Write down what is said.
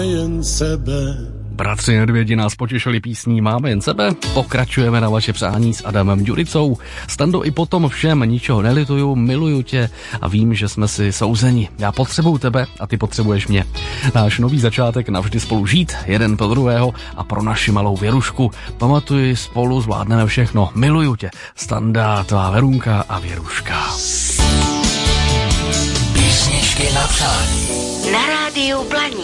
jen sebe. Bratři Nedvědi nás potěšili písní Máme jen sebe. Pokračujeme na vaše přání s Adamem Ďuricou. Stando, i potom všem ničeho nelituju, miluju tě a vím, že jsme si souzeni. Já potřebuju tebe a ty potřebuješ mě. Náš nový začátek navždy spolu žít, jeden pro druhého a pro naši malou Věrušku. Pamatuji, spolu zvládneme všechno. Miluju tě. Standa, tvá Verunka a Věruška. Písničky na přání. Na rádiu Blaník.